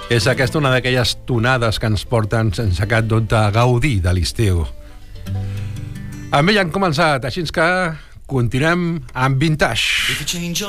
És aquesta una d'aquelles tonades que ens porten sense cap dubte a gaudir de l'estiu. Amb ell han començat, així que continuem amb Vintage.